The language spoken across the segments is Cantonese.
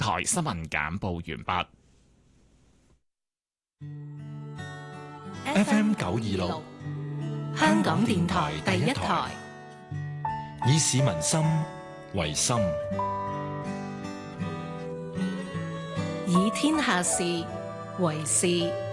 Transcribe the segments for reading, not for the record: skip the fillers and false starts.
台新聞簡報完畢。FM 926，香港電台第一台，以市民心為心， 以天下事為事。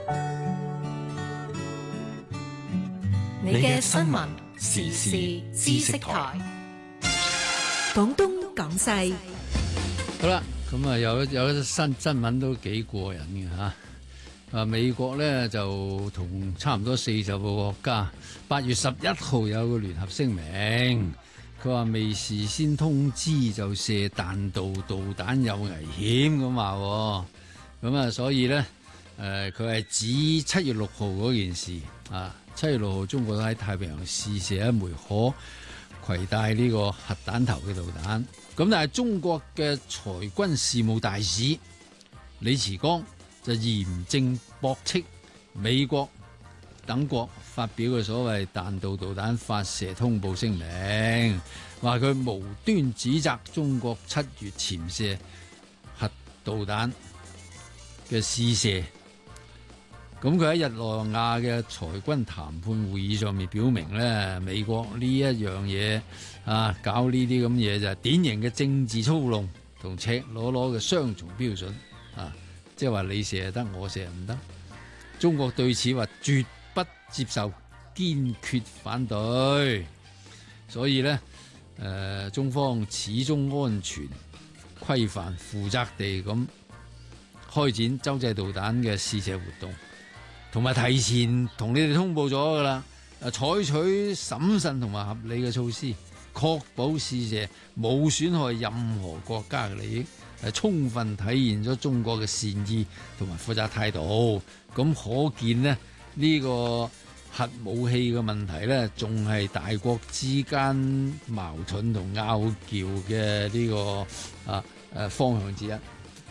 你嘅新聞時事知識台，廣東廣西。 好啦，咁啊有一新聞都幾過癮嘅吓。美國咧就同差唔多40個國家8月11號有個聯合聲明，佢話未事先通知就射彈道導彈有危險咁話，咁啊所以咧佢係指7月6號嗰件事啊。7月6號中國喺太平洋試射一枚可攜帶呢個核彈頭嘅導彈，咁但係中國嘅裁軍事務大使李池剛就嚴正駁斥美國等國發表嘅所謂彈道導彈發射通報聲明，話佢無端指責中國7月潛射核導彈嘅試射。咁佢喺日內瓦嘅裁軍談判會議上面表明咧，美國呢一樣嘢搞呢啲咁嘢就係典型嘅政治操弄同赤裸裸嘅雙重標準啊！即係話你射得，我射唔得。中國對此話絕不接受，堅決反對。所以咧，中方始終安全規範負責地咁開展洲際導彈嘅試射活動。同埋提前同你哋通報咗㗎啦，採取審慎同埋合理嘅措施，確保試射冇損害任何國家嘅利益，充分體現咗中國嘅善意同埋負責態度。咁可見呢，呢個核武器嘅問題呢，仲係大國之間矛盾同拗撬嘅呢個方向之一。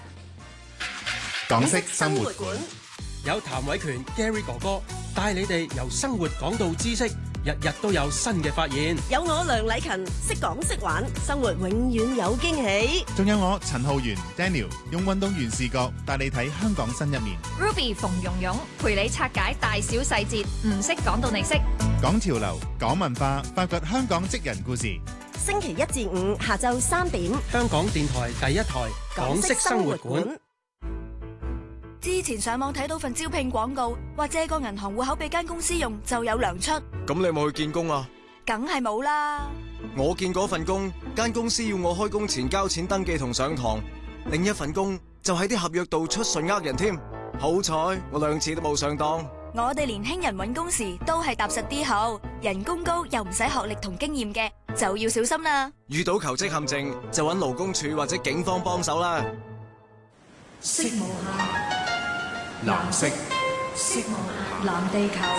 港式生活館。 有譚偉權 Gary 哥哥帶你哋由生活講到知識，日日都有新嘅發現。 有我梁禮勤識講識玩，生活永遠有驚喜。 仲有我陳浩源 Daniel 用運動員視角帶你睇香港新一面。 Ruby 馮蓉蓉陪你拆解大小細節，唔識講到你識。 講潮流，講文化，發掘香港職人故事。 星期1至5下晝3點， 香港電台第一台港式生活館。 之前上網睇到份招聘廣告，話借個銀行戶口俾間公司用就有糧出。 咁你有冇去見工啊？ 梗係冇啦。 我見嗰份工，間公司要我開工前交錢登記同上堂，另一份工就喺啲合約度出信呃人添。好彩我2次都冇上當。 我哋年輕人搵工時都係踏實啲好，人工高又唔使學歷同經驗嘅，就要小心啦。 遇到求職陷阱就搵勞工處或者警方幫手啦。 色無限， 藍色， 色無限，藍地球。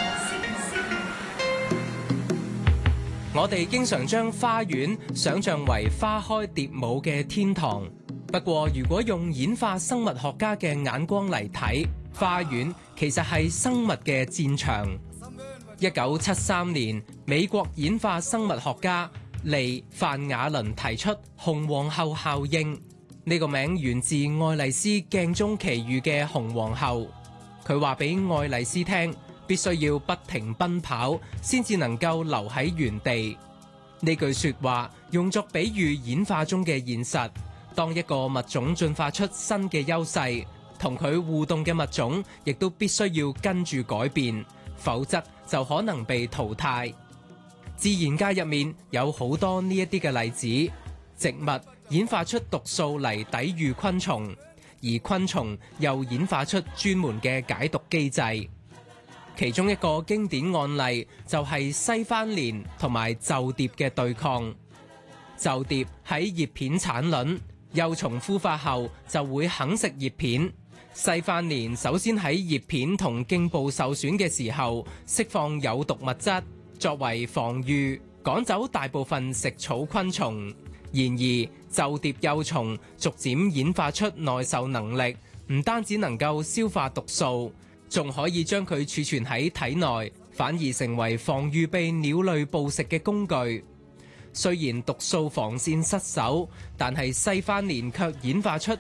我哋經常將花園想象為花開蝶舞嘅天堂，不過如果用演化生物學家嘅眼光嚟睇，花園其實係生物嘅戰場。1973年，美國演化生物學家利范雅倫提出紅皇后效應，呢個名源自愛麗絲鏡中奇遇嘅紅皇后。佢話俾愛麗絲聽，必須要不停奔跑先至能夠留喺原地。呢句說話用作比喻演化中嘅現實，當一個物種進化出新嘅優勢，同佢互動嘅物種亦都必須要跟住改變，否則就可能被淘汰。自然界入面有好多呢一啲嘅例子，植物演化出毒素嚟抵禦昆蟲，而昆蟲又演化出專門嘅解毒機制。其中一個經典案例就係西番蓮同埋袖蝶嘅對抗。袖蝶喺葉片產卵，幼蟲孵化後就會啃食葉片。西番蓮首先喺葉片同莖部受損嘅時候釋放有毒物質，作為防禦，趕走大部分食草昆蟲。然而袖蝶幼蟲逐漸演化出耐受能力，唔單止能夠消化毒素，仲可以將佢儲存喺體內，反而成為防禦被鳥類捕食嘅工具。雖然毒素防線失守，但係西番蓮卻演化出